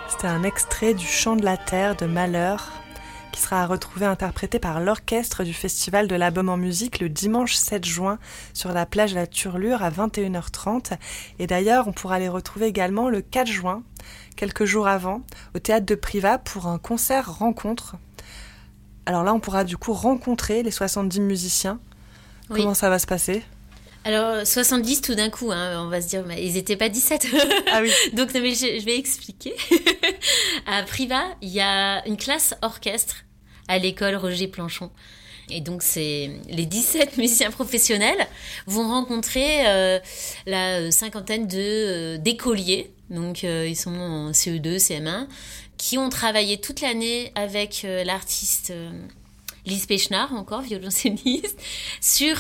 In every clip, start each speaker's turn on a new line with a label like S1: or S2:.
S1: C'était un extrait du Chant de la Terre de Malheur, qui sera à retrouver interprété par l'orchestre du Festival de l'Album en musique le dimanche 7 juin sur la plage de la Turlure à 21h30. Et d'ailleurs, on pourra les retrouver également le 4 juin, quelques jours avant, au Théâtre de Privas pour un concert rencontre. Alors là, on pourra du coup rencontrer les 70 musiciens.
S2: Oui.
S1: Comment ça va se passer ?
S2: Alors, 70 tout d'un coup, on va se dire, mais ils n'étaient pas 17.
S1: Ah oui.
S2: Donc, non, mais je vais expliquer. À Privas, il y a une classe orchestre à l'école Roger Planchon. Et donc, les 17 musiciens professionnels vont rencontrer la cinquantaine d'écoliers. Donc, ils sont en CE2, CM1, qui ont travaillé toute l'année avec l'artiste Lise Pechnard, encore violoncelliste, sur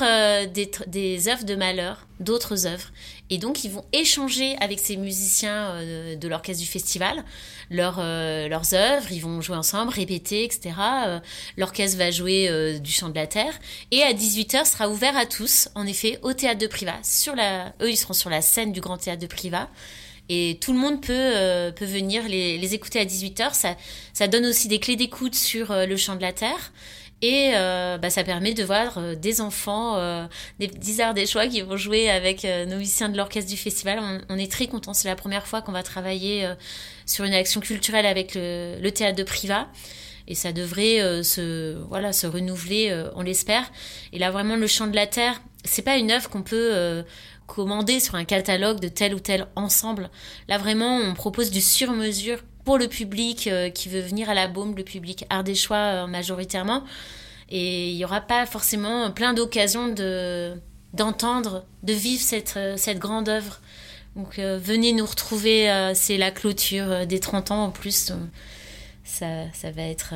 S2: des œuvres de Malheur, d'autres œuvres. Et donc, ils vont échanger avec ces musiciens de l'orchestre du festival leurs œuvres. Ils vont jouer ensemble, répéter, etc. L'orchestre va jouer du Chant de la Terre. Et à 18h, sera ouvert à tous, en effet, au Théâtre de Privas. Eux, ils seront sur la scène du Grand Théâtre de Privas. Et tout le monde peut venir les écouter à 18h. Ça donne aussi des clés d'écoute sur le Chant de la Terre. Et ça permet de voir des enfants, des petits ardéchois qui vont jouer avec nos musiciens de l'orchestre du festival. On est très contents. C'est la première fois qu'on va travailler sur une action culturelle avec le Théâtre de Privas. Et ça devrait se renouveler, on l'espère. Et là, vraiment, le Chant de la Terre, c'est pas une œuvre qu'on peut commander sur un catalogue de tel ou tel ensemble. Là, vraiment, on propose du sur-mesure pour le public qui veut venir à la Baume, le public ardéchois majoritairement. Et il n'y aura pas forcément plein d'occasions d'entendre, de vivre cette grande œuvre. Donc venez nous retrouver, c'est la clôture des 30 ans en plus. Ça va être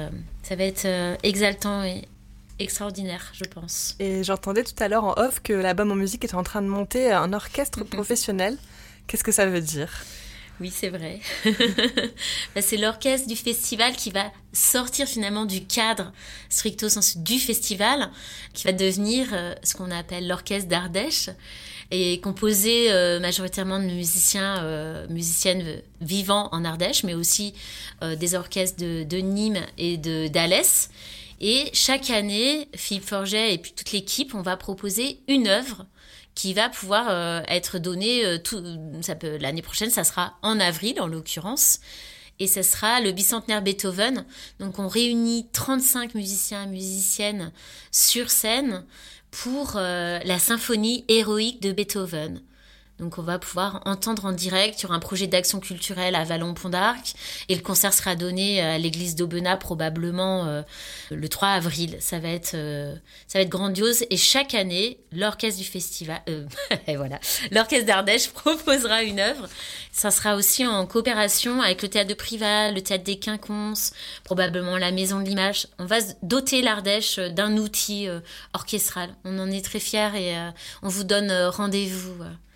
S2: exaltant et extraordinaire, je pense.
S1: Et j'entendais tout à l'heure en off que l'Album en musique était en train de monter un orchestre professionnel. Qu'est-ce que ça veut dire ?
S2: Oui, c'est vrai. C'est l'orchestre du festival qui va sortir finalement du cadre stricto sensu du festival, qui va devenir ce qu'on appelle l'orchestre d'Ardèche, et composé majoritairement de musiciennes vivant en Ardèche, mais aussi des orchestres de Nîmes et d'Alès. Et chaque année, Philippe Forget et puis toute l'équipe, on va proposer une œuvre qui va pouvoir être donnée l'année prochaine, ça sera en avril en l'occurrence, et ça sera le bicentenaire Beethoven. Donc on réunit 35 musiciens et musiciennes sur scène pour la symphonie héroïque de Beethoven. Donc on va pouvoir entendre en direct sur un projet d'action culturelle à Vallon-Pont d'Arc, et le concert sera donné à l'église d'Aubenas probablement le 3 avril. Ça va être grandiose, et chaque année l'orchestre du festival et voilà, l'orchestre d'Ardèche proposera une œuvre. Ça sera aussi en coopération avec le Théâtre de Privas, le Théâtre des Quinconces, probablement la Maison de l'Image. On va doter l'Ardèche d'un outil orchestral. On en est très fiers, et on vous donne rendez-vous.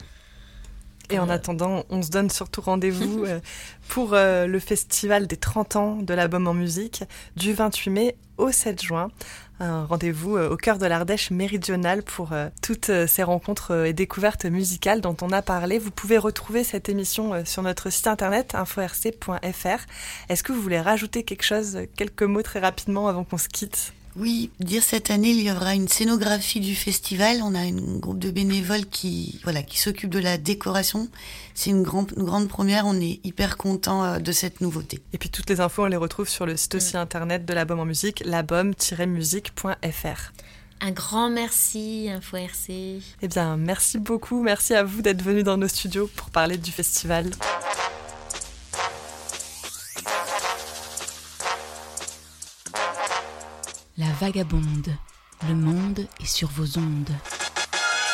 S1: Et en attendant, on se donne surtout rendez-vous pour le festival des 30 ans de l'Album en musique du 28 mai au 7 juin. Un rendez-vous au cœur de l'Ardèche méridionale pour toutes ces rencontres et découvertes musicales dont on a parlé. Vous pouvez retrouver cette émission sur notre site internet info-rc.fr. Est-ce que vous voulez rajouter quelque chose, quelques mots très rapidement avant qu'on se quitte ?
S3: Oui, dire cette année, il y aura une scénographie du festival. On a un groupe de bénévoles qui s'occupe de la décoration. C'est une grande première. On est hyper contents de cette nouveauté.
S1: Et puis toutes les infos, on les retrouve sur le site aussi internet de l'Album en musique, l'album-musique.fr.
S2: Un grand merci, Info RC.
S1: Eh bien, merci beaucoup. Merci à vous d'être venus dans nos studios pour parler du festival.
S4: La Vagabonde, le monde est sur vos ondes.